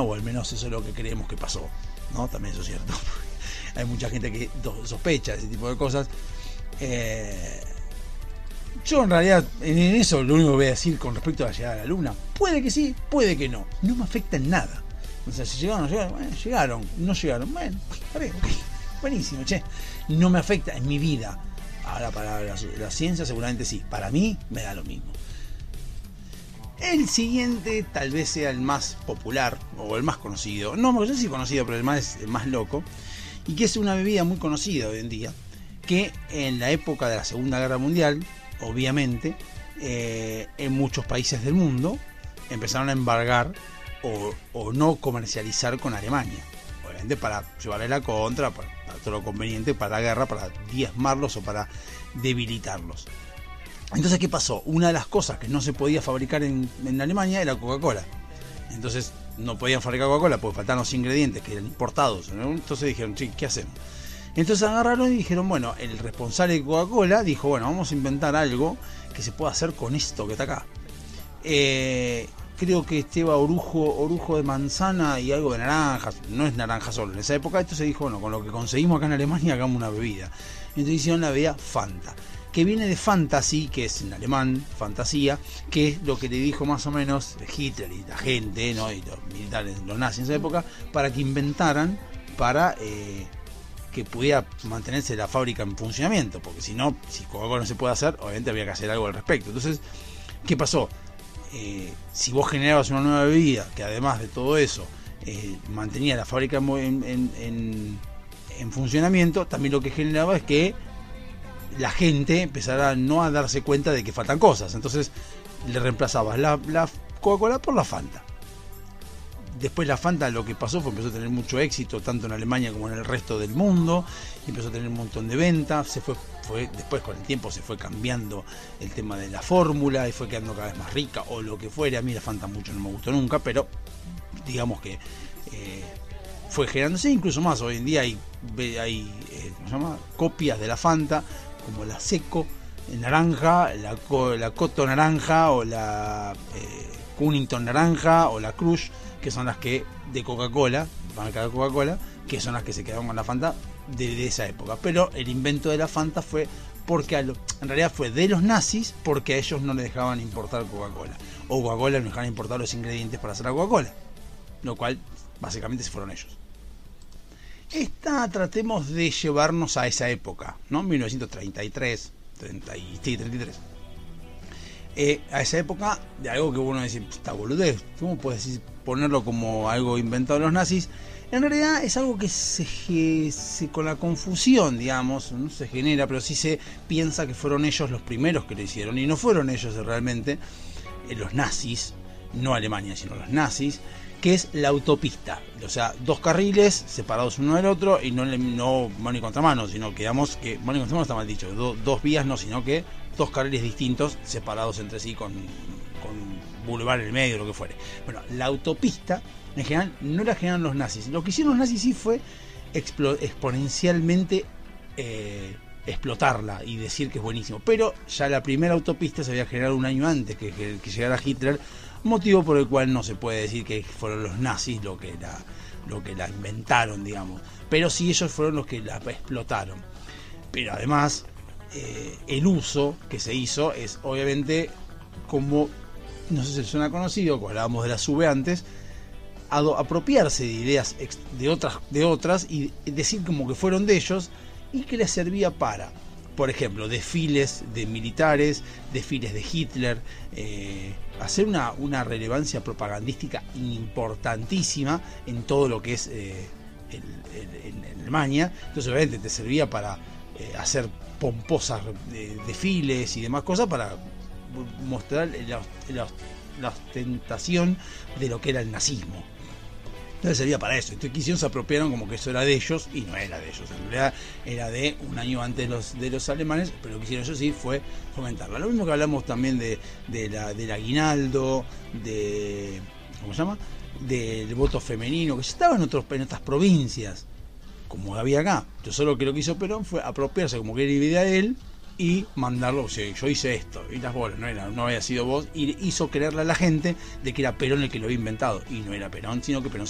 o al menos eso es lo que creemos que pasó, ¿no? También eso es cierto. Hay mucha gente que sospecha ese tipo de cosas. Yo en realidad en eso lo único que voy a decir con respecto a la llegada a la luna, puede que sí, puede que no me afecta en nada. O sea, si llegaron o no llegaron, bueno, llegaron, no llegaron, bueno, está bien, okay, buenísimo, che, no me afecta en mi vida. Ahora para la ciencia seguramente sí, para mí me da lo mismo. El siguiente tal vez sea el más popular o el más conocido, no sé si conocido, pero el más loco, y que es una bebida muy conocida hoy en día, que en la época de la Segunda Guerra Mundial, obviamente, en muchos países del mundo empezaron a embargar o no comercializar con Alemania, obviamente para llevarle la contra, para todo lo conveniente para la guerra, para diezmarlos o para debilitarlos. Entonces, ¿qué pasó? Una de las cosas que no se podía fabricar en Alemania era Coca-Cola. Entonces no podían fabricar Coca-Cola porque faltaban los ingredientes que eran importados, ¿no? Entonces dijeron, sí, ¿qué hacemos? Entonces agarraron y dijeron, bueno, el responsable de Coca-Cola dijo, bueno, vamos a inventar algo que se pueda hacer con esto que está acá. Creo que lleva orujo de manzana y algo de naranjas, no es naranja solo en esa época. Entonces dijo, bueno, con lo que conseguimos acá en Alemania hagamos una bebida. Entonces hicieron la bebida Fanta, que viene de Fantasy, que es en alemán, fantasía, que es lo que le dijo más o menos Hitler y la gente, ¿no? Y los militares, los nazis en esa época, para que inventaran, para que pudiera mantenerse la fábrica en funcionamiento, porque si no, si Coca-Cola no se puede hacer, obviamente había que hacer algo al respecto. Entonces, ¿qué pasó? Si vos generabas una nueva bebida, que además de todo eso mantenía la fábrica en funcionamiento, también lo que generaba es que la gente empezara no a darse cuenta de que faltan cosas. Entonces le reemplazabas la Coca-Cola por la Fanta. Después la Fanta, lo que pasó fue que empezó a tener mucho éxito tanto en Alemania como en el resto del mundo, empezó a tener un montón de ventas, después con el tiempo se fue cambiando el tema de la fórmula y fue quedando cada vez más rica o lo que fuera. A mí la Fanta mucho no me gustó nunca, pero digamos que fue generándose incluso más. Hoy en día hay ¿cómo se llama? Copias de la Fanta, como la Seco naranja, la Coto naranja o la Cunnington naranja o la Crush, que son las que de Coca-Cola, marca de Coca-Cola, que son las que se quedaron con la Fanta de esa época. Pero el invento de la Fanta fue porque en realidad fue de los nazis, porque a ellos no les dejaban importar Coca-Cola, o Coca-Cola no dejaban importar los ingredientes para hacer la Coca-Cola, lo cual básicamente se fueron ellos. Tratemos de llevarnos a esa época, ¿no? 1933, 33. A esa época, de algo que uno dice, está boludez, ¿cómo puedes decir, ponerlo como algo inventado de los nazis? En realidad es algo que se con la confusión, digamos, no se genera, pero sí se piensa que fueron ellos los primeros que lo hicieron, y no fueron ellos realmente, los nazis, no Alemania, sino los nazis, que es la autopista, o sea, dos carriles separados uno del otro, y no mano y contramano, sino que, digamos, que mano y contramano está mal dicho, dos vías no, sino que dos carriles distintos separados entre sí con boulevard en el medio, lo que fuere. Bueno, la autopista en general no la generaron los nazis. Lo que hicieron los nazis sí fue exponencialmente explotarla y decir que es buenísimo, pero ya la primera autopista se había generado un año antes que llegara Hitler, motivo por el cual no se puede decir que fueron los nazis lo que la inventaron, digamos, pero sí ellos fueron los que la explotaron. Pero además el uso que se hizo es obviamente, como no sé si suena conocido, como hablábamos de la SUBE antes, apropiarse de ideas de otras y decir como que fueron de ellos y que les servía para, por ejemplo, desfiles de militares, desfiles de Hitler, hacer una relevancia propagandística importantísima en todo lo que es en Alemania. Entonces obviamente te servía para hacer pomposas desfiles y demás cosas, para mostrar la ostentación de lo que era el nazismo. Entonces servía para eso. Entonces quisieron, se apropiaron como que eso era de ellos, y no era de ellos, en realidad era de un año antes de los alemanes, pero lo que hicieron ellos sí fue fomentarla. Lo mismo que hablamos también del aguinaldo, ¿cómo se llama? Del voto femenino, que ya estaba en otras provincias, como había acá. Yo solo que lo que hizo Perón fue apropiarse como que era idea de él y mandarlo, o sea, yo hice esto, y las bolas, no había sido vos, y hizo creerle a la gente de que era Perón el que lo había inventado, y no era Perón, sino que Perón